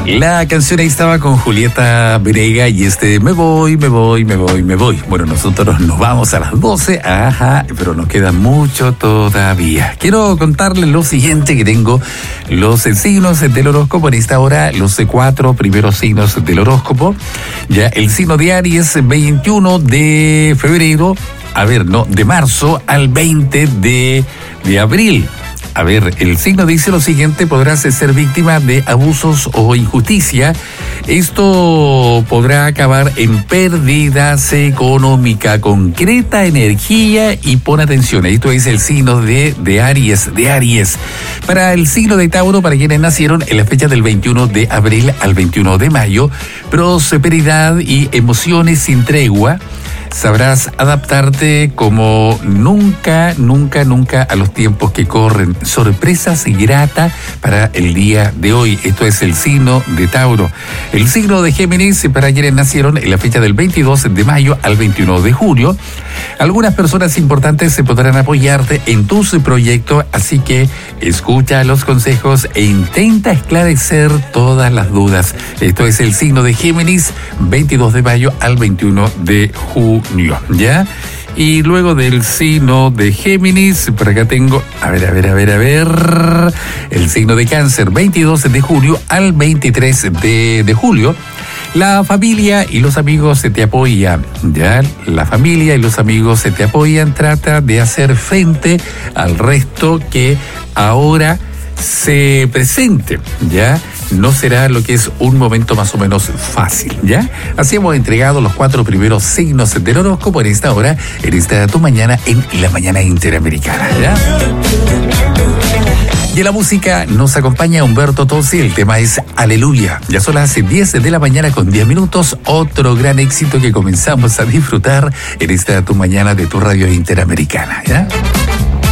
La canción ahí estaba con Julieta Venegas y me voy. Bueno, nosotros nos vamos a las 12, pero nos queda mucho todavía. Quiero contarles lo siguiente, que tengo los signos del horóscopo en esta hora, los 4 primeros signos del horóscopo. Ya el signo de Aries, 21 de febrero, de marzo al 20 de abril. El signo dice lo siguiente: podrás ser víctima de abusos o injusticia. Esto podrá acabar en pérdidas económicas. Concreta energía y pon atención. Esto es el signo de Aries. Para el signo de Tauro, para quienes nacieron en la fecha del 21 de abril al 21 de mayo, prosperidad y emociones sin tregua. Sabrás adaptarte como nunca a los tiempos que corren. Sorpresas gratas para el día de hoy. Esto es el signo de Tauro. El signo de Géminis, para quienes nacieron en la fecha del 22 de mayo al 21 de junio. Algunas personas importantes se podrán apoyarte en tus proyectos, así que escucha los consejos e intenta esclarecer todas las dudas. Esto es el signo de Géminis, 22 de mayo al 21 de junio. ¿Ya? Y luego del signo de Géminis, por acá tengo, el signo de Cáncer, 22 de junio al 23 de julio. La familia y los amigos se te apoyan, ¿ya? La familia y los amigos se te apoyan. Trata de hacer frente al resto que ahora se presente, ¿ya? No será lo que es un momento más o menos fácil, ¿ya? Así hemos entregado los 4 primeros signos del horóscopo en esta hora, en esta tu mañana, en la mañana interamericana, ¿ya? Y en la música nos acompaña Humberto Tozzi, el tema es Aleluya. Ya son las 10 de la mañana con 10 minutos, otro gran éxito que comenzamos a disfrutar en esta tu mañana de tu radio interamericana, ¿ya?